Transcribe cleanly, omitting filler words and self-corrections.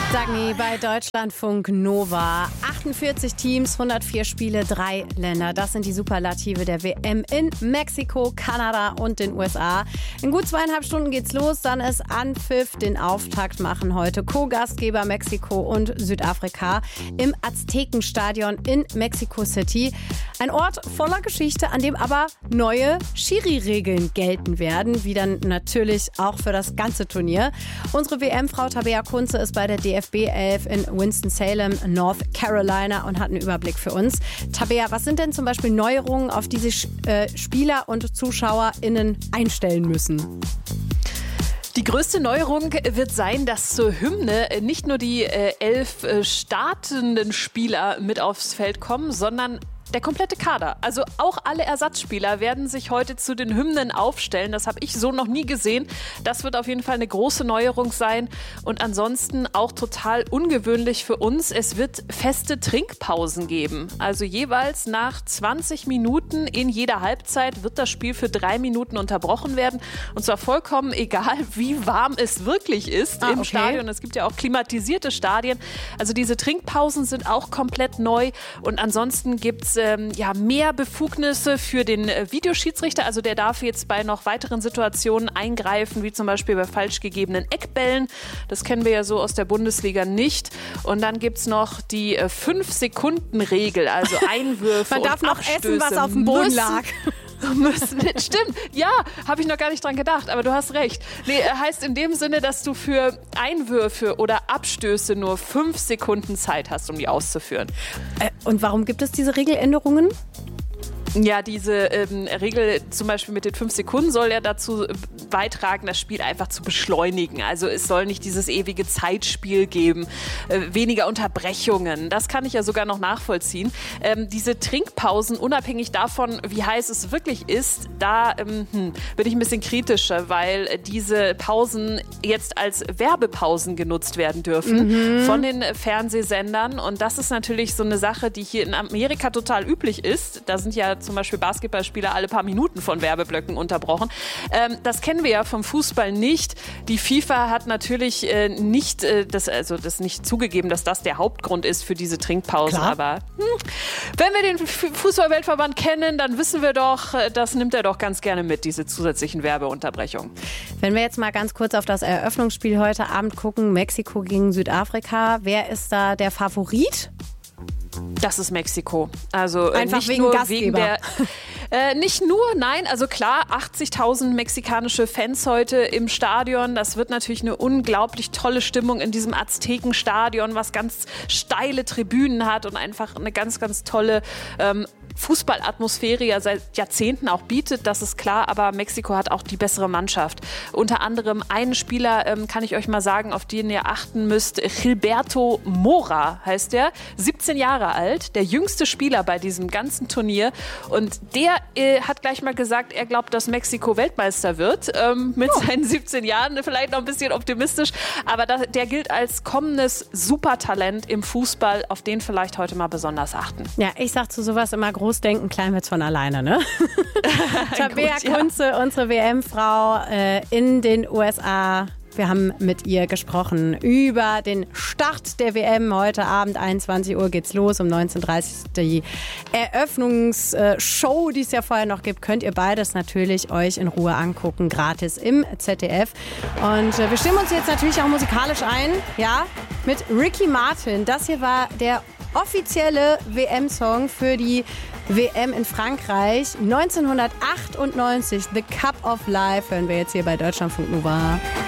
Dagny bei Deutschlandfunk Nova. 48 Teams, 104 Spiele, 3 Länder. Das sind die Superlative der WM in Mexiko, Kanada und den USA. In gut 2,5 Stunden geht's los. Dann ist Anpfiff. Den Auftakt machen heute Co-Gastgeber Mexiko und Südafrika im Aztekenstadion in Mexico City. Ein Ort voller Geschichte, an dem aber neue Schiri-Regeln gelten werden, wie dann natürlich auch für das ganze Turnier. Unsere WM-Frau Tabea Kunze ist bei der DFB 11 in Winston-Salem, North Carolina und hat einen Überblick für uns. Tabea, was sind denn zum Beispiel Neuerungen, auf die sich Spieler und ZuschauerInnen einstellen müssen? Die größte Neuerung wird sein, dass zur Hymne nicht nur die 11 startenden Spieler mit aufs Feld kommen, sondern der komplette Kader. Also auch alle Ersatzspieler werden sich heute zu den Hymnen aufstellen. Das habe ich so noch nie gesehen. Das wird auf jeden Fall eine große Neuerung sein. Und ansonsten auch total ungewöhnlich für uns. Es wird feste Trinkpausen geben. Also jeweils nach 20 Minuten in jeder Halbzeit wird das Spiel für 3 Minuten unterbrochen werden. Und zwar vollkommen egal, wie warm es wirklich ist im Stadion. Es gibt ja auch klimatisierte Stadien. Also diese Trinkpausen sind auch komplett neu. Und ansonsten gibt es mehr Befugnisse für den Videoschiedsrichter. Also der darf jetzt bei noch weiteren Situationen eingreifen, wie zum Beispiel bei falsch gegebenen Eckbällen. Das kennen wir ja so aus der Bundesliga nicht. Und dann gibt es noch die 5-Sekunden-Regel, also Einwürfe Man darf und noch Abstöße essen, was auf dem Boden lag. Stimmt, ja, habe ich noch gar nicht dran gedacht, aber du hast recht. Nee, heißt in dem Sinne, dass du für Einwürfe oder Abstöße nur 5 Sekunden Zeit hast, um die auszuführen. Und warum gibt es diese Regeländerungen? Ja, diese Regel zum Beispiel mit den 5 Sekunden soll ja dazu beitragen, das Spiel einfach zu beschleunigen. Also es soll nicht dieses ewige Zeitspiel geben, weniger Unterbrechungen. Das kann ich ja sogar noch nachvollziehen. Diese Trinkpausen, unabhängig davon, wie heiß es wirklich ist, da bin ich ein bisschen kritischer, weil diese Pausen jetzt als Werbepausen genutzt werden dürfen von den Fernsehsendern. Und das ist natürlich so eine Sache, die hier in Amerika total üblich ist. Da sind ja zum Beispiel Basketballspieler alle paar Minuten von Werbeblöcken unterbrochen. Das kennen wir ja vom Fußball nicht. Die FIFA hat natürlich nicht das nicht zugegeben, dass das der Hauptgrund ist für diese Trinkpausen. Klar. Aber wenn wir den Fußball-Weltverband kennen, dann wissen wir doch, das nimmt er doch ganz gerne mit, diese zusätzlichen Werbeunterbrechungen. Wenn wir jetzt mal ganz kurz auf das Eröffnungsspiel heute Abend gucken, Mexiko gegen Südafrika, wer ist da der Favorit? Das ist Mexiko. Also einfach nicht wegen nur Gastgeber. wegen der nicht nur, nein, also klar, 80.000 mexikanische Fans heute im Stadion. Das wird natürlich eine unglaublich tolle Stimmung in diesem Aztekenstadion, was ganz steile Tribünen hat und einfach eine ganz, ganz tolle Fußballatmosphäre ja seit Jahrzehnten auch bietet, das ist klar, aber Mexiko hat auch die bessere Mannschaft. Unter anderem einen Spieler, kann ich euch mal sagen, auf den ihr achten müsst, Gilberto Mora heißt der, 17 Jahre alt, der jüngste Spieler bei diesem ganzen Turnier und der hat gleich mal gesagt, er glaubt, dass Mexiko Weltmeister wird, mit seinen 17 Jahren, vielleicht noch ein bisschen optimistisch, aber der gilt als kommendes Supertalent im Fußball, auf den vielleicht heute mal besonders achten. Ja, ich sag zu sowas immer groß denken, klein wird's von alleine, ne? Tabea Kunze, unsere WM-Frau in den USA. Wir haben mit ihr gesprochen über den Start der WM. Heute Abend, 21 Uhr geht's los. Um 19.30 Uhr die Eröffnungsshow, die es ja vorher noch gibt. Könnt ihr beides natürlich euch in Ruhe angucken, gratis im ZDF. Und wir stimmen uns jetzt natürlich auch musikalisch ein, ja, mit Ricky Martin. Das hier war der offizielle WM-Song für die WM in Frankreich. 1998, The Cup of Life, hören wir jetzt hier bei Deutschlandfunk Nova.